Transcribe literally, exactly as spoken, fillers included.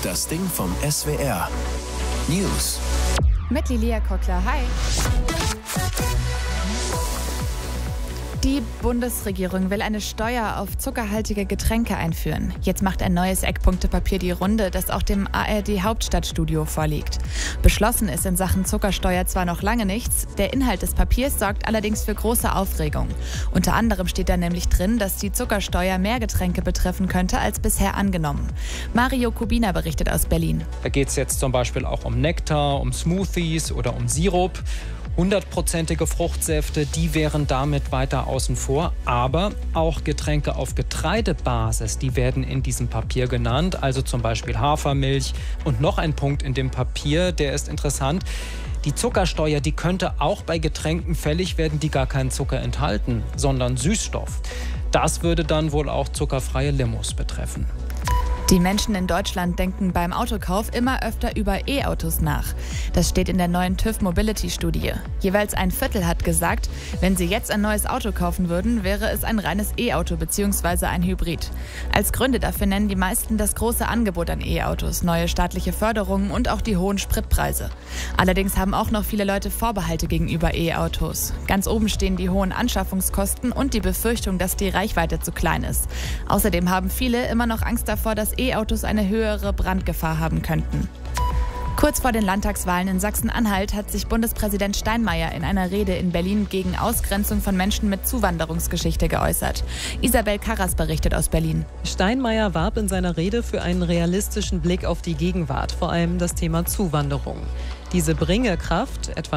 Das Ding vom S W R. News. Mit Lilia Kockler. Hi. Die Bundesregierung will eine Steuer auf zuckerhaltige Getränke einführen. Jetzt macht ein neues Eckpunktepapier die Runde, das auch dem A R D-Hauptstadtstudio vorliegt. Beschlossen ist in Sachen Zuckersteuer zwar noch lange nichts, der Inhalt des Papiers sorgt allerdings für große Aufregung. Unter anderem steht da nämlich drin, dass die Zuckersteuer mehr Getränke betreffen könnte als bisher angenommen. Mario Kubina berichtet aus Berlin. Da geht es jetzt zum Beispiel auch um Nektar, um Smoothies oder um Sirup. hundertprozentige Fruchtsäfte, die wären damit weiter außen vor. Aber auch Getränke auf Getreidebasis, die werden in diesem Papier genannt. Also zum Beispiel Hafermilch. Und noch ein Punkt in dem Papier, der ist interessant. Die Zuckersteuer, die könnte auch bei Getränken fällig werden, die gar keinen Zucker enthalten, sondern Süßstoff. Das würde dann wohl auch zuckerfreie Limos betreffen. Die Menschen in Deutschland denken beim Autokauf immer öfter über E-Autos nach. Das steht in der neuen TÜV Mobility-Studie. Jeweils ein Viertel hat gesagt, wenn sie jetzt ein neues Auto kaufen würden, wäre es ein reines E-Auto bzw. ein Hybrid. Als Gründe dafür nennen die meisten das große Angebot an E-Autos, neue staatliche Förderungen und auch die hohen Spritpreise. Allerdings haben auch noch viele Leute Vorbehalte gegenüber E-Autos. Ganz oben stehen die hohen Anschaffungskosten und die Befürchtung, dass die Reichweite zu klein ist. Außerdem haben viele immer noch Angst davor, dass E-Autos eine höhere Brandgefahr haben könnten. Kurz vor den Landtagswahlen in Sachsen-Anhalt hat sich Bundespräsident Steinmeier in einer Rede in Berlin gegen Ausgrenzung von Menschen mit Zuwanderungsgeschichte geäußert. Isabel Karras berichtet aus Berlin. Steinmeier warb in seiner Rede für einen realistischen Blick auf die Gegenwart, vor allem das Thema Zuwanderung. Diese bringe Kraft, etwa